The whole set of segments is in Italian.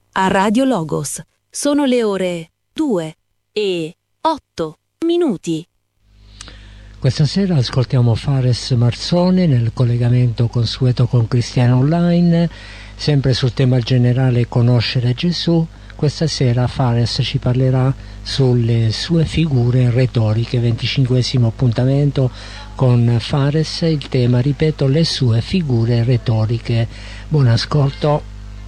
a Radio Logos. Sono le ore 2:08. Questa sera ascoltiamo Fares Marzone nel collegamento consueto con Cristiano Online, sempre sul tema generale Conoscere Gesù. Questa sera Fares ci parlerà sulle sue figure retoriche, 25esimo appuntamento con Fares, il tema, ripeto, le sue figure retoriche. Buon ascolto.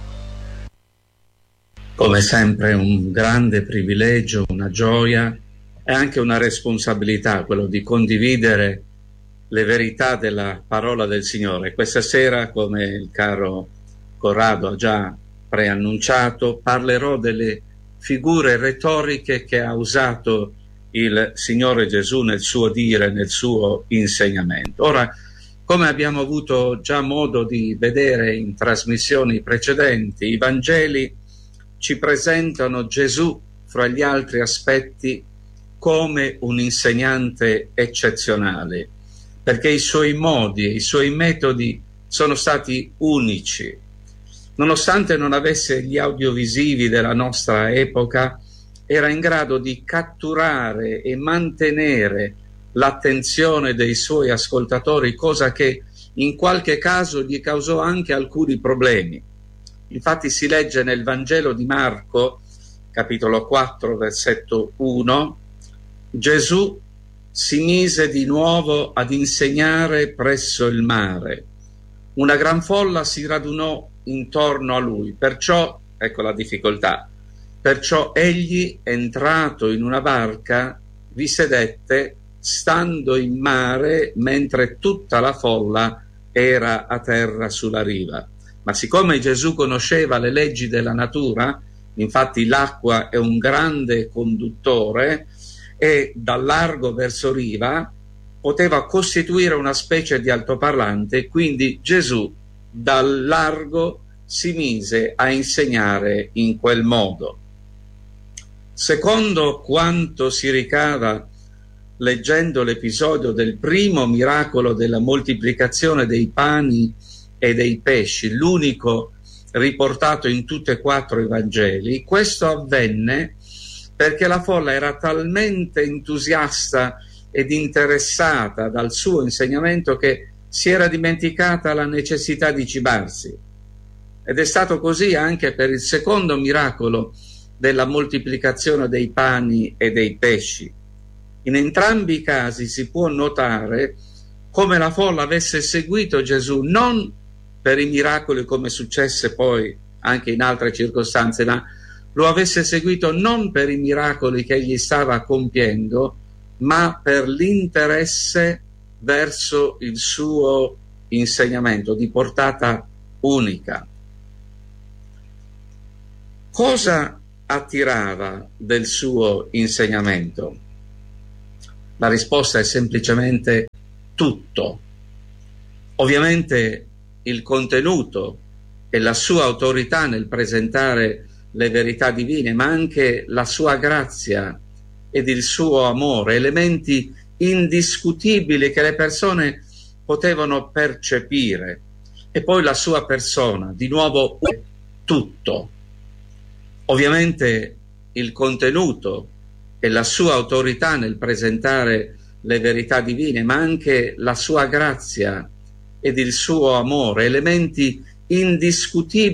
Come sempre un grande privilegio, una gioia e anche una responsabilità, quello di condividere le verità della parola del Signore. Questa sera, come il caro Corrado ha già preannunciato, parlerò delle figure retoriche che ha usato il Signore Gesù nel suo dire, nel suo insegnamento. Ora, come abbiamo avuto già modo di vedere in trasmissioni precedenti, i Vangeli ci presentano Gesù, fra gli altri aspetti, come un insegnante eccezionale, perché i suoi modi e i suoi metodi sono stati unici. Nonostante non avesse gli audiovisivi della nostra epoca, era in grado di catturare e mantenere l'attenzione dei suoi ascoltatori, cosa che in qualche caso gli causò anche alcuni problemi. Infatti si legge nel Vangelo di Marco, capitolo 4, versetto 1, Gesù si mise di nuovo ad insegnare presso il mare. Una gran folla si radunò intorno a lui, perciò, ecco la difficoltà, perciò egli, entrato in una barca, vi sedette, stando in mare, mentre tutta la folla era a terra sulla riva. Ma siccome Gesù conosceva le leggi della natura, infatti l'acqua è un grande conduttore, e dal largo verso riva poteva costituire una specie di altoparlante, quindi Gesù dal largo si mise a insegnare in quel modo. Secondo quanto si ricava leggendo l'episodio del primo miracolo della moltiplicazione dei pani e dei pesci, l'unico riportato in tutti e quattro i Vangeli, questo avvenne perché la folla era talmente entusiasta ed interessata dal suo insegnamento che si era dimenticata la necessità di cibarsi. Ed è stato così anche per il secondo miracolo della moltiplicazione dei pani e dei pesci. In entrambi i casi si può notare come la folla avesse seguito Gesù non per i miracoli come successe poi anche in altre circostanze, ma lo avesse seguito non per i miracoli che egli stava compiendo, ma per l'interesse verso il suo insegnamento di portata unica. Cosa attirava del suo insegnamento? La risposta è semplicemente tutto. Ovviamente il contenuto e la sua autorità nel presentare le verità divine, ma anche la sua grazia ed il suo amore, elementi indiscutibili che le persone potevano percepire. E poi la sua persona, di nuovo tutto. Ovviamente il contenuto e la sua autorità nel presentare le verità divine, ma anche la sua grazia ed il suo amore, elementi indiscutibili